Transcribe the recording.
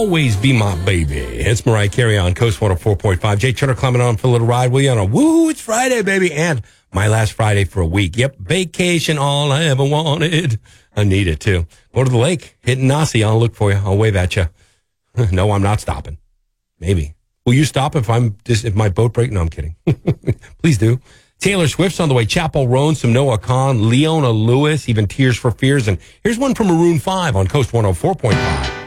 always be my baby. It's Mariah Carey on Coast 104.5. Jay Turner climbing on for a little ride with you on a woo, it's Friday, baby. And my last Friday for a week. Yep, vacation, all I ever wanted. I need it, too. Go to the lake, hitting Nasi. I'll look for you. I'll wave at you. No, I'm not stopping. Maybe. Will you stop if my boat breaks? No, I'm kidding. Please do. Taylor Swift's on the way. Chappell Roan, some Noah Kahan, Leona Lewis, even Tears for Fears. And here's one from Maroon 5 on Coast 104.5.